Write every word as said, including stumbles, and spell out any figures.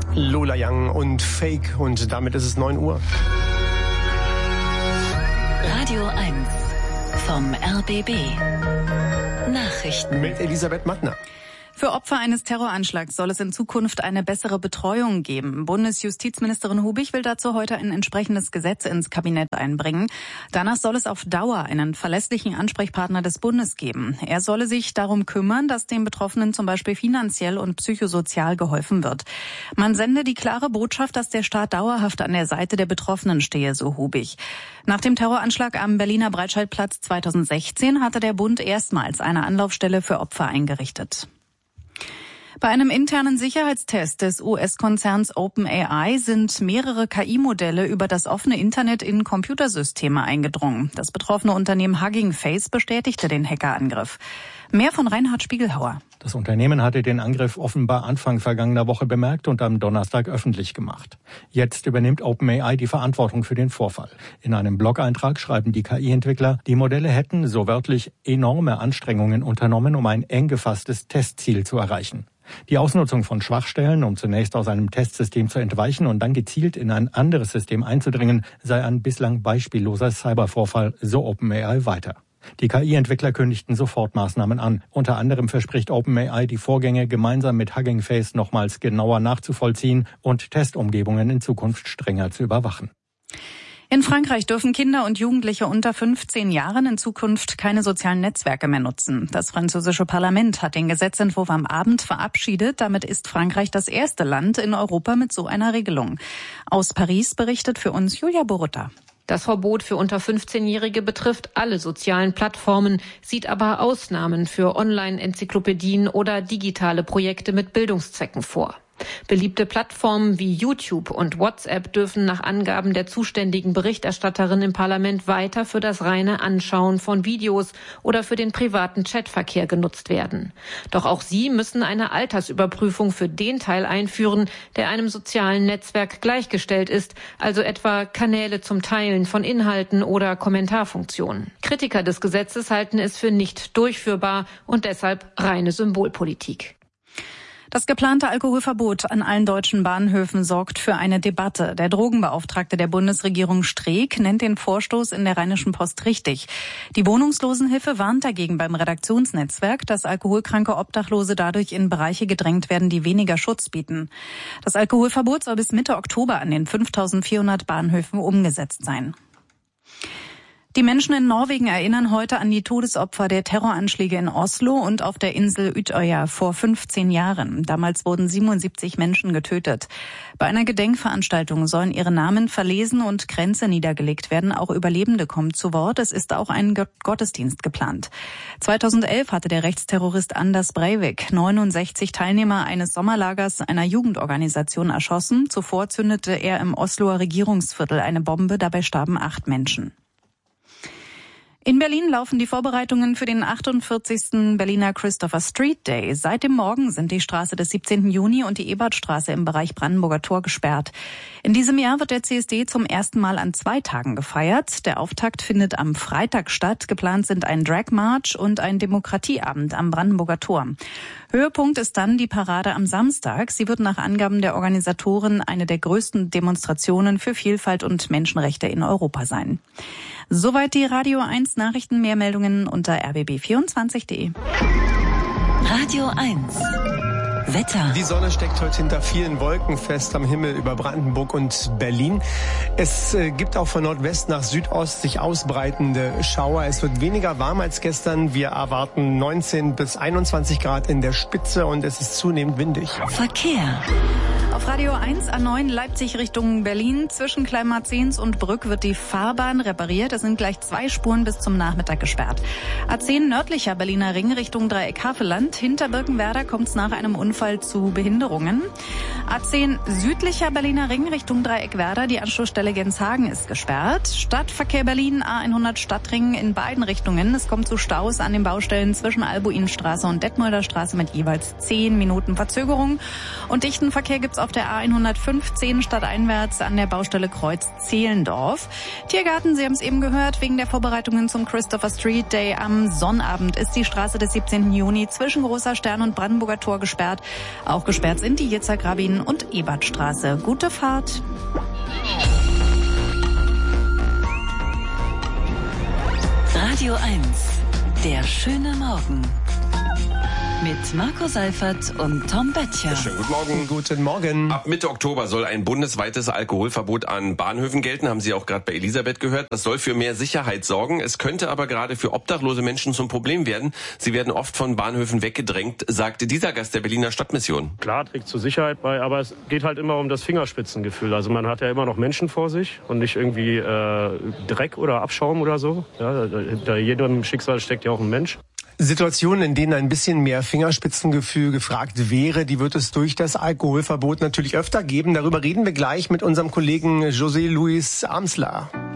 Lola Young und Fake. Und damit ist es neun Uhr. Radio eins vom R B B. Nachrichten Mit Elisabeth Mattner. Für Opfer eines Terroranschlags soll es in Zukunft eine bessere Betreuung geben. Bundesjustizministerin Hubig will dazu heute ein entsprechendes Gesetz ins Kabinett einbringen. Danach soll es auf Dauer einen verlässlichen Ansprechpartner des Bundes geben. Er solle sich darum kümmern, dass den Betroffenen zum Beispiel finanziell und psychosozial geholfen wird. Man sende die klare Botschaft, dass der Staat dauerhaft an der Seite der Betroffenen stehe, so Hubig. Nach dem Terroranschlag am Berliner Breitscheidplatz zweitausendsechzehn hatte der Bund erstmals eine Anlaufstelle für Opfer eingerichtet. Bei einem internen Sicherheitstest des U S-Konzerns OpenAI sind mehrere K I-Modelle über das offene Internet in Computersysteme eingedrungen. Das betroffene Unternehmen Hugging Face bestätigte den Hackerangriff. Mehr von Reinhard Spiegelhauer. Das Unternehmen hatte den Angriff offenbar Anfang vergangener Woche bemerkt und am Donnerstag öffentlich gemacht. Jetzt übernimmt OpenAI die Verantwortung für den Vorfall. In einem Blog-Eintrag schreiben die K I-Entwickler, die Modelle hätten, so wörtlich, enorme Anstrengungen unternommen, um ein eng gefasstes Testziel zu erreichen. Die Ausnutzung von Schwachstellen, um zunächst aus einem Testsystem zu entweichen und dann gezielt in ein anderes System einzudringen, sei ein bislang beispielloser Cybervorfall, so OpenAI weiter. Die K I-Entwickler kündigten sofort Maßnahmen an. Unter anderem verspricht OpenAI, die Vorgänge gemeinsam mit Hugging Face nochmals genauer nachzuvollziehen und Testumgebungen in Zukunft strenger zu überwachen. In Frankreich dürfen Kinder und Jugendliche unter fünfzehn Jahren in Zukunft keine sozialen Netzwerke mehr nutzen. Das französische Parlament hat den Gesetzentwurf am Abend verabschiedet. Damit ist Frankreich das erste Land in Europa mit so einer Regelung. Aus Paris berichtet für uns Julia Borutta. Das Verbot für unter fünfzehnjährige betrifft alle sozialen Plattformen, sieht aber Ausnahmen für Online-Enzyklopädien oder digitale Projekte mit Bildungszwecken vor. Beliebte Plattformen wie YouTube und WhatsApp dürfen nach Angaben der zuständigen Berichterstatterin im Parlament weiter für das reine Anschauen von Videos oder für den privaten Chatverkehr genutzt werden. Doch auch sie müssen eine Altersüberprüfung für den Teil einführen, der einem sozialen Netzwerk gleichgestellt ist, also etwa Kanäle zum Teilen von Inhalten oder Kommentarfunktionen. Kritiker des Gesetzes halten es für nicht durchführbar und deshalb reine Symbolpolitik. Das geplante Alkoholverbot an allen deutschen Bahnhöfen sorgt für eine Debatte. Der Drogenbeauftragte der Bundesregierung Streeck nennt den Vorstoß in der Rheinischen Post richtig. Die Wohnungslosenhilfe warnt dagegen beim Redaktionsnetzwerk, dass alkoholkranke Obdachlose dadurch in Bereiche gedrängt werden, die weniger Schutz bieten. Das Alkoholverbot soll bis Mitte Oktober an den fünftausendvierhundert Bahnhöfen umgesetzt sein. Die Menschen in Norwegen erinnern heute an die Todesopfer der Terroranschläge in Oslo und auf der Insel Utøya vor fünfzehn Jahren. Damals wurden siebenundsiebzig Menschen getötet. Bei einer Gedenkveranstaltung sollen ihre Namen verlesen und Kränze niedergelegt werden. Auch Überlebende kommen zu Wort. Es ist auch ein Gottesdienst geplant. zweitausendelf hatte der Rechtsterrorist Anders Breivik neunundsechzig Teilnehmer eines Sommerlagers einer Jugendorganisation erschossen. Zuvor zündete er im Osloer Regierungsviertel eine Bombe. Dabei starben acht Menschen. In Berlin laufen die Vorbereitungen für den achtundvierzigsten Berliner Christopher Street Day. Seit dem Morgen sind die Straße des siebzehnten Juni und die Ebertstraße im Bereich Brandenburger Tor gesperrt. In diesem Jahr wird der C S D zum ersten Mal an zwei Tagen gefeiert. Der Auftakt findet am Freitag statt. Geplant sind ein Drag March und ein Demokratieabend am Brandenburger Tor. Höhepunkt ist dann die Parade am Samstag. Sie wird nach Angaben der Organisatoren eine der größten Demonstrationen für Vielfalt und Menschenrechte in Europa sein. Soweit die Radio eins Nachrichten. Mehr Meldungen unter r b b vierundzwanzig punkt de. Radio eins. Wetter. Die Sonne steckt heute hinter vielen Wolken fest am Himmel über Brandenburg und Berlin. Es äh, gibt auch von Nordwest nach Südost sich ausbreitende Schauer. Es wird weniger warm als gestern. Wir erwarten neunzehn bis einundzwanzig Grad in der Spitze und es ist zunehmend windig. Verkehr. Auf Radio eins A neun Leipzig Richtung Berlin. Zwischen Kleinmarzens und Brück wird die Fahrbahn repariert. Es sind gleich zwei Spuren bis zum Nachmittag gesperrt. A zehn nördlicher Berliner Ring Richtung Dreieck Havelland. Hinter Birkenwerder kommt es nach einem Unfall zu Behinderungen. A zehn südlicher Berliner Ring Richtung Dreieck Werder. Die Anschlussstelle Genshagen ist gesperrt. Stadtverkehr Berlin A hundert Stadtring in beiden Richtungen. Es kommt zu Staus an den Baustellen zwischen Albuinstraße und Detmolder Straße mit jeweils zehn Minuten Verzögerung. Und dichten Verkehr gibt's auf der A hundertfünfzehn stadteinwärts an der Baustelle Kreuz Zehlendorf. Tiergarten, Sie haben es eben gehört, wegen der Vorbereitungen zum Christopher Street Day am Sonnabend ist die Straße des siebzehnten Juni zwischen Großer Stern und Brandenburger Tor gesperrt. Auch gesperrt sind die Yitzhak Rabin Westbahnhof-Süden und Ebertstraße. Gute Fahrt. Radio eins, der schöne Morgen. Mit Marco Seifert und Tom Böttcher. Schönen guten Morgen. Guten Morgen. Ab Mitte Oktober soll ein bundesweites Alkoholverbot an Bahnhöfen gelten, haben Sie auch gerade bei Elisabeth gehört. Das soll für mehr Sicherheit sorgen. Es könnte aber gerade für obdachlose Menschen zum Problem werden. Sie werden oft von Bahnhöfen weggedrängt, sagte dieser Gast der Berliner Stadtmission. Klar trägt zur Sicherheit bei, aber es geht halt immer um das Fingerspitzengefühl. Also man hat ja immer noch Menschen vor sich und nicht irgendwie äh, Dreck oder Abschaum oder so. Ja, hinter jedem Schicksal steckt ja auch ein Mensch. Situationen, in denen ein bisschen mehr Fingerspitzengefühl gefragt wäre, die wird es durch das Alkoholverbot natürlich öfter geben. Darüber reden wir gleich mit unserem Kollegen José Luis Amsler.